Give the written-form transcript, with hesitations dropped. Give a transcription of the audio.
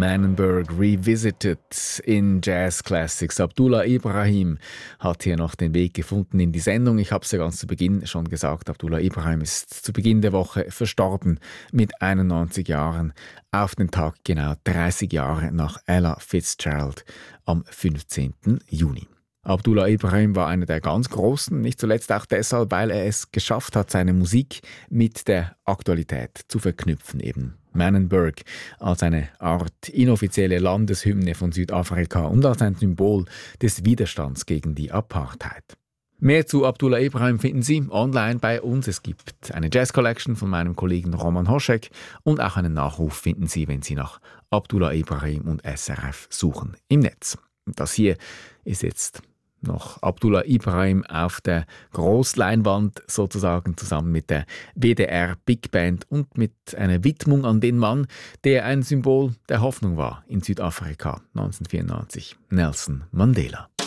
Manenberg Revisited in Jazz Classics. Abdullah Ibrahim hat hier noch den Weg gefunden in die Sendung. Ich habe es ja ganz zu Beginn schon gesagt, Abdullah Ibrahim ist zu Beginn der Woche verstorben mit 91 Jahren. Auf den Tag genau 30 Jahre nach Ella Fitzgerald am 15. Juni. Abdullah Ibrahim war einer der ganz Großen, nicht zuletzt auch deshalb, weil er es geschafft hat, seine Musik mit der Aktualität zu verknüpfen. Eben Manenberg als eine Art inoffizielle Landeshymne von Südafrika und als ein Symbol des Widerstands gegen die Apartheid. Mehr zu Abdullah Ibrahim finden Sie online bei uns. Es gibt eine Jazz Collection von meinem Kollegen Roman Hoschek und auch einen Nachruf finden Sie, wenn Sie nach Abdullah Ibrahim und SRF suchen im Netz. Und das hier ist jetzt noch Abdullah Ibrahim auf der Großleinwand sozusagen zusammen mit der WDR Big Band und mit einer Widmung an den Mann, der ein Symbol der Hoffnung war in Südafrika 1994, Nelson Mandela.